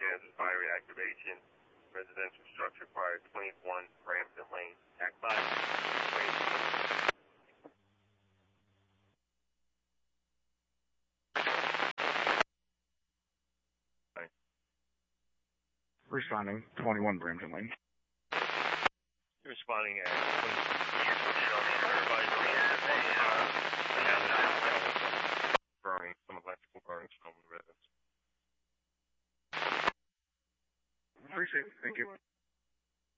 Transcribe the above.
Kansas fire reactivation. Residential structure fire 21 Brampton Lane. Act 5. Responding, 21 Brampton Lane. Responding at burning, some electrical burning from the residents. Appreciate it. Thank you.